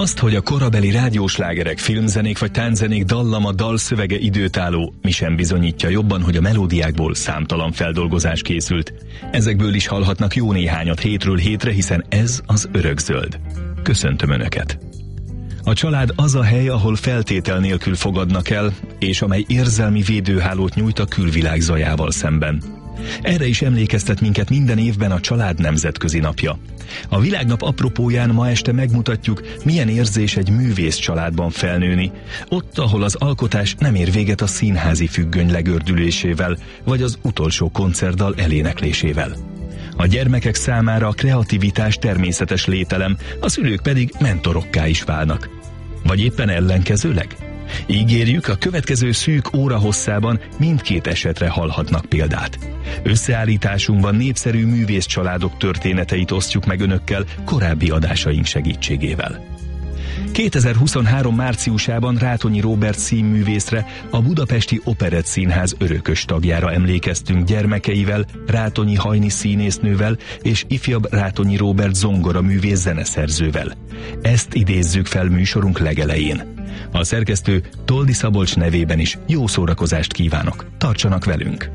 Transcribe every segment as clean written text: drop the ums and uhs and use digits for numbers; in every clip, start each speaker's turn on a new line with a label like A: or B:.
A: Azt, hogy a korabeli rádióslágerek, filmzenék vagy tánczenék dallama, dalszövege időtálló, mi sem bizonyítja jobban, hogy a melódiákból számtalan feldolgozás készült. Ezekből is hallhatnak jó néhányat hétről hétre, hiszen ez az Örökzöld. Köszöntöm Önöket! A család az a hely, ahol feltétel nélkül fogadnak el, és amely érzelmi védőhálót nyújt a külvilág zajával szemben. Erre is emlékeztet minket minden évben a Család Nemzetközi Napja. A Világnap apropóján ma este megmutatjuk, milyen érzés egy művész családban felnőni, ott, ahol az alkotás nem ér véget a színházi függöny legördülésével, vagy az utolsó koncertdal eléneklésével. A gyermekek számára a kreativitás természetes lételem, a szülők pedig mentorokká is válnak. Vagy éppen ellenkezőleg? Ígérjük, a következő szűk óra hosszában mindkét esetre hallhatnak példát. Összeállításunkban népszerű művészcsaládok történeteit osztjuk meg Önökkel korábbi adásaink segítségével. 2023. márciusában Rátonyi Róbert színművészre, a Budapesti Operett Színház örökös tagjára emlékeztünk gyermekeivel, Rátonyi Hajni színésznővel és ifjabb Rátonyi Róbert zongoraművész zeneszerzővel. Ezt idézzük fel műsorunk legelején. A szerkesztő Toldi Szabolcs nevében is jó szórakozást kívánok. Tartsanak velünk!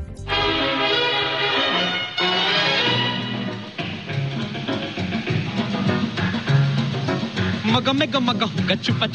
B: Maga mega maga huga csupa